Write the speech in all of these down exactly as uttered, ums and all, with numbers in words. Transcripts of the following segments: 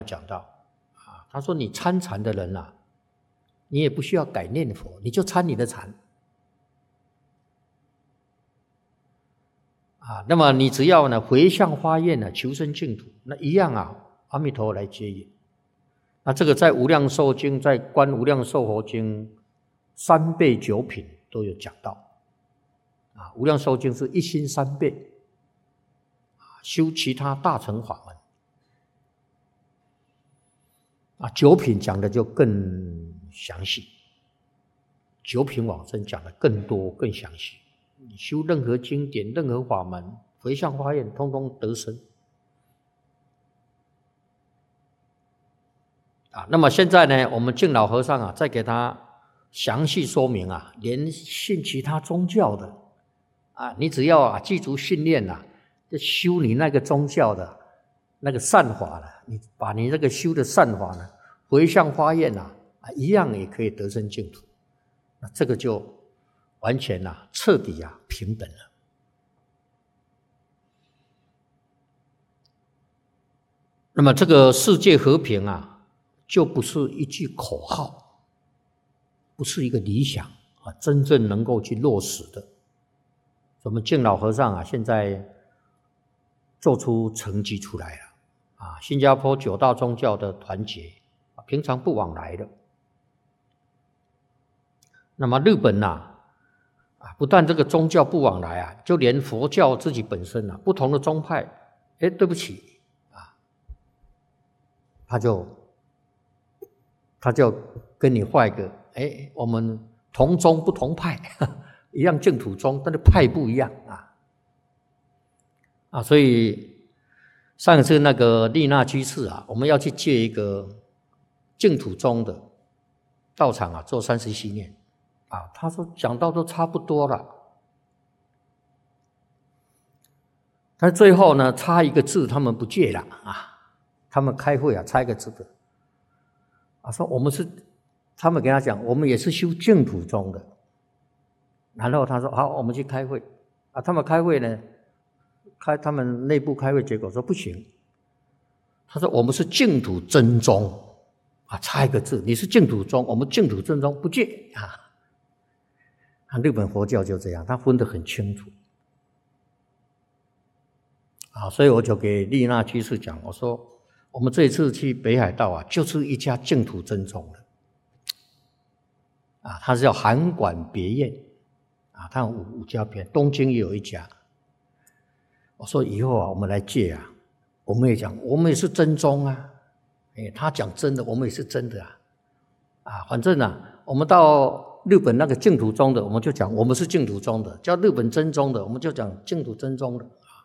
讲到啊，他说你参禅的人啊，你也不需要改念佛，你就参你的禅啊。那么你只要呢回向发愿呢，求生净土，那一样啊，阿弥陀佛来接引。那这个在《无量寿经》、在《观无量寿佛经》三倍九品都有讲到啊。《无量寿经》是一心三倍啊，修其他大乘法门啊。九品讲的就更详细，九品往生讲的更多更详细。你修任何经典、任何法门，回向发愿，通通得生。啊，那么现在呢，我们净老和尚啊，再给他详细说明啊，连信其他宗教的啊，你只要啊记住训练啊，就修你那个宗教的那个善法了，你把你那个修的善法呢，回向发愿啊，啊一样也可以得生净土。那这个就完全啊彻底啊平等了。那么这个世界和平啊，就不是一句口号，不是一个理想啊，真正能够去落实的。我们净老和尚啊，现在做出成绩出来了啊！新加坡九大宗教的团结，平常不往来的。那么日本呐、啊，啊，不但这个宗教不往来啊，就连佛教自己本身啊，不同的宗派，哎，对不起啊，他就。他就跟你画一个，哎，我们同宗不同派，一样净土宗，但是派不一样啊，啊，所以上一次那个丽娜居士啊，我们要去借一个净土宗的道场啊，做三十七念啊，他说讲到都差不多了，但最后呢，差一个字，他们不借了啊，他们开会啊，差一个字的。啊，说我们是，他们跟他讲，我们也是修净土宗的。然后他说好，我们去开会。啊，他们开会呢，开他们内部开会，结果说不行。他说我们是净土真宗，啊，差一个字，你是净土宗，我们净土真宗不借啊。啊，日本佛教就这样，他分得很清楚。啊，所以我就给丽娜居士讲，我说。我们这一次去北海道啊，就是一家净土真宗的，啊，它是叫函馆别院，啊，它有五五家别，东京也有一家。我说以后啊，我们来借啊，我们也讲，我们也是真宗啊，哎，他讲真的，我们也是真的啊，啊，反正啊，我们到日本那个净土宗的，我们就讲我们是净土宗的；叫日本真宗的，我们就讲净土真宗的。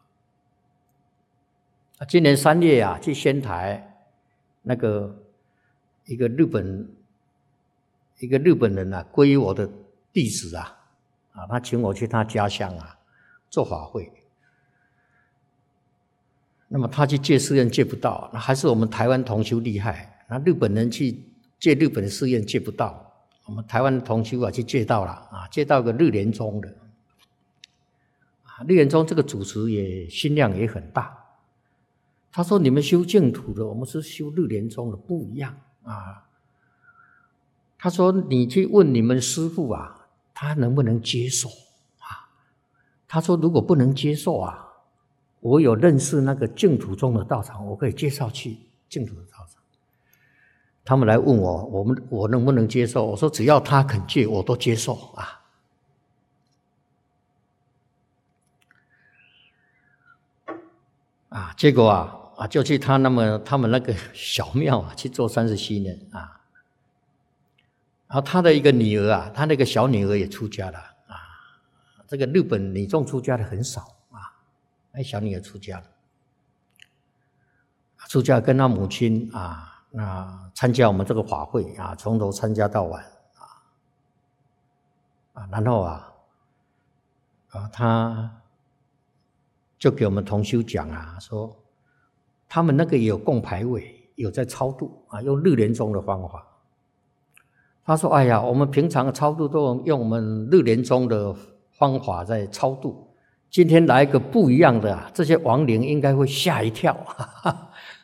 今年三月啊，去仙台，那个一个日本一个日本人啊，皈依我的弟子啊，啊，他请我去他家乡啊做法会。那么他去借寺院借不到，那还是我们台湾同修厉害。那日本人去借日本的寺院借不到，我们台湾的同修啊去借到了啊，借到个日莲宗的。啊，日莲宗这个主持也心量也很大。他说：“你们修净土的，我们是修日莲宗的，不一样啊。”他说：“你去问你们师父啊，他能不能接受啊？”他说：“如果不能接受啊，我有认识那个净土宗的道场，我可以介绍去净土的道场。”他们来问我，我们我能不能接受？我说：“只要他肯借，我都接受啊。”啊，结果啊。啊，就去他那么他们那个小庙啊，去做三十七年啊。然后他的一个女儿啊，他那个小女儿也出家了啊。这个日本女众出家的很少啊，那小女儿出家了，出家跟他母亲啊，那参加我们这个法会啊，从头参加到晚啊啊，然后啊啊，他就给我们同修讲啊，说。他们那个也有供牌位，有在超度啊，用日莲宗的方法。他说：“哎呀，我们平常超度都用我们日莲宗的方法在超度，今天来一个不一样的啊，这些亡灵应该会吓一跳。”